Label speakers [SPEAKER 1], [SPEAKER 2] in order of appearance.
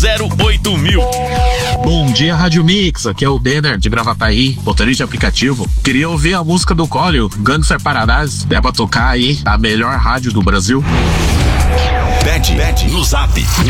[SPEAKER 1] 8000.
[SPEAKER 2] Bom dia, Rádio Mix. Aqui é o Denner de Gravataí, motorista de aplicativo. Queria ouvir a música do Cólio, Gangster Paradise. É pra tocar aí a melhor rádio do Brasil.
[SPEAKER 1] Pede no Zap